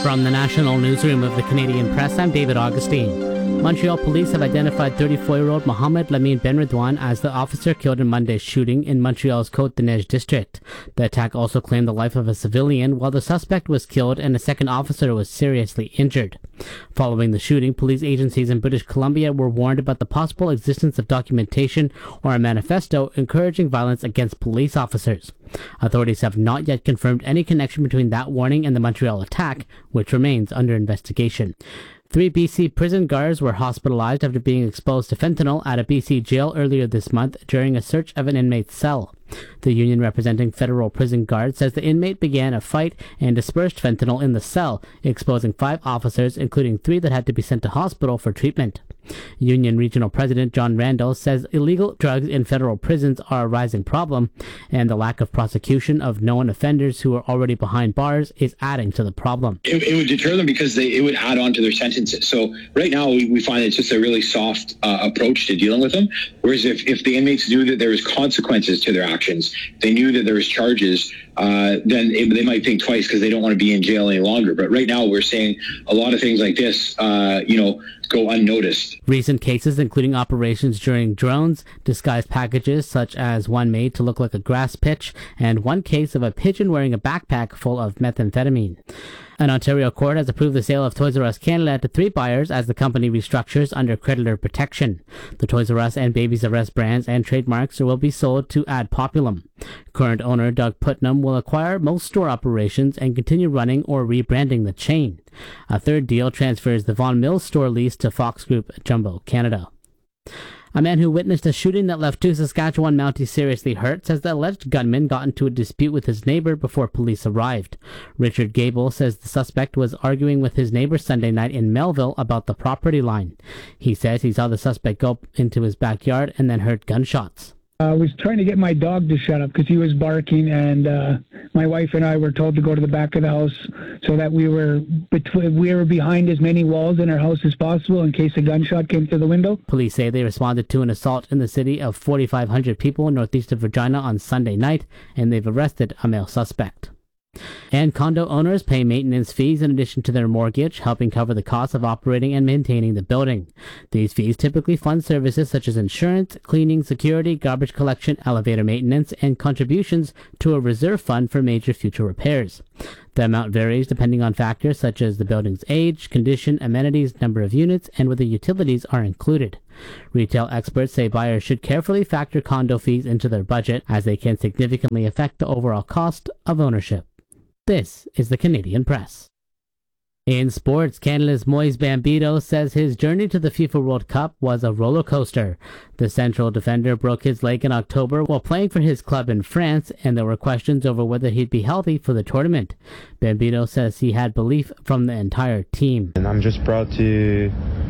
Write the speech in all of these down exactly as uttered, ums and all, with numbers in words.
From the National Newsroom of the Canadian Press, I'm David Augustine. Montreal police have identified thirty-four-year-old Mohamed Lamine Benredouane as the officer killed in Monday's shooting in Montreal's Côte-des-Neiges district. The attack also claimed the life of a civilian, while the suspect was killed and a second officer was seriously injured. Following the shooting, police agencies in British Columbia were warned about the possible existence of documentation or a manifesto encouraging violence against police officers. Authorities have not yet confirmed any connection between that warning and the Montreal attack, which remains under investigation. Three B C prison guards were hospitalized after being exposed to fentanyl at a B C jail earlier this month during a search of an inmate's cell. The union representing federal prison guards says the inmate began a fight and dispersed fentanyl in the cell, exposing five officers, including three that had to be sent to hospital for treatment. Union Regional President John Randall says illegal drugs in federal prisons are a rising problem, and the lack of prosecution of known offenders who are already behind bars is adding to the problem. It, it would deter them because they, it would add on to their sentences. So right now we, we find it's just a really soft uh, approach to dealing with them. Whereas if, if the inmates knew that there was consequences to their actions, they knew that there was charges, uh, then it, they might think twice because they don't want to be in jail any longer. But right now we're seeing a lot of things like this, uh, you know, go unnoticed. Recent cases, including operations during drones, disguised packages such as one made to look like a grass pitch, and one case of a pigeon wearing a backpack full of methamphetamine. An Ontario court has approved the sale of Toys R Us Canada to three buyers as the company restructures under creditor protection. The Toys R Us and Babies R Us brands and trademarks will be sold to Ad Populum. Current owner Doug Putnam will acquire most store operations and continue running or rebranding the chain. A third deal transfers the Vaughan Mills store lease to Fox Group Jumbo Canada. A man who witnessed a shooting that left two Saskatchewan Mounties seriously hurt says the alleged gunman got into a dispute with his neighbor before police arrived. Richard Gable says the suspect was arguing with his neighbor Sunday night in Melville about the property line. He says he saw the suspect go into his backyard and then heard gunshots. I was trying to get my dog to shut up because he was barking, and uh, my wife and I were told to go to the back of the house so that we were between, we were behind as many walls in our house as possible in case a gunshot came through the window. Police say they responded to an assault in the city of forty-five hundred people northeast of Regina on Sunday night, and they've arrested a male suspect. And condo owners pay maintenance fees in addition to their mortgage, helping cover the cost of operating and maintaining the building. These fees typically fund services such as insurance, cleaning, security, garbage collection, elevator maintenance, and contributions to a reserve fund for major future repairs. The amount varies depending on factors such as the building's age, condition, amenities, number of units, and whether utilities are included. Retail experts say buyers should carefully factor condo fees into their budget, as they can significantly affect the overall cost of ownership. This is the Canadian Press. In sports, Canada's Moise Bambito says his journey to the FIFA World Cup was a roller coaster. The central defender broke his leg in October while playing for his club in France, and there were questions over whether he'd be healthy for the tournament. Bambito says he had belief from the entire team. And I'm just proud to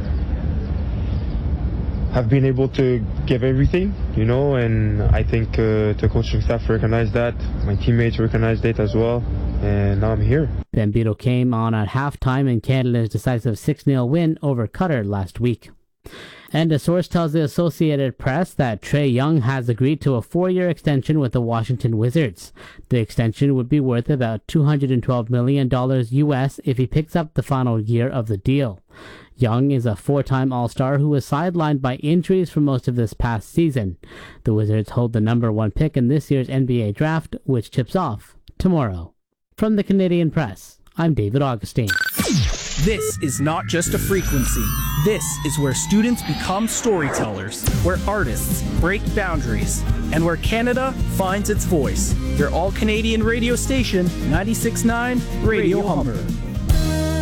have been able to give everything, you know, and I think uh, the coaching staff recognized that. My teammates recognized it as well. And now I'm here. Bambito came on at halftime in Canada's decisive six nil win over Qatar last week. And a source tells the Associated Press that Trae Young has agreed to a four-year extension with the Washington Wizards. The extension would be worth about two hundred twelve million dollars U S if he picks up the final year of the deal. Young is a four-time All-Star who was sidelined by injuries for most of this past season. The Wizards hold the number one pick in this year's N B A draft, which tips off tomorrow. From the Canadian Press, I'm David Augustine. This is not just a frequency. This is where students become storytellers, where artists break boundaries, and where Canada finds its voice. Your all-Canadian radio station, ninety-six point nine Radio Humber.